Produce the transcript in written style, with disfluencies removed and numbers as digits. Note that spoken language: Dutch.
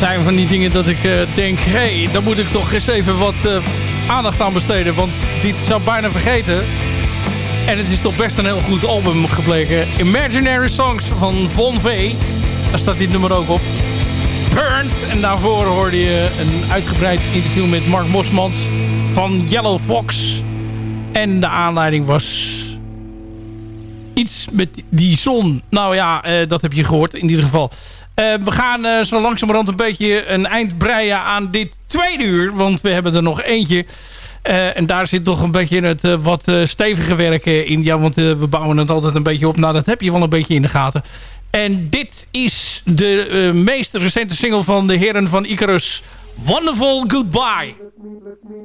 zijn van die dingen dat ik denk... hé, daar moet ik toch eens even wat aandacht aan besteden. Want dit zou bijna vergeten. En het is toch best een heel goed album gebleken. Imaginary Songs van Bon V. Daar staat dit nummer ook op. Burned. En daarvoor hoorde je een uitgebreid interview met Mark Mosmans van Yellow Fox. En de aanleiding was... iets met die zon. Nou ja, dat heb je gehoord in ieder geval. We gaan zo langzamerhand een beetje een eind breien aan dit tweede uur. Want we hebben er nog eentje. En daar zit toch een beetje het wat stevige werk in. Ja, want we bouwen het altijd een beetje op. Nou, dat heb je wel een beetje in de gaten. En dit is de meest recente single van de heren van Icarus. Wonderful Goodbye.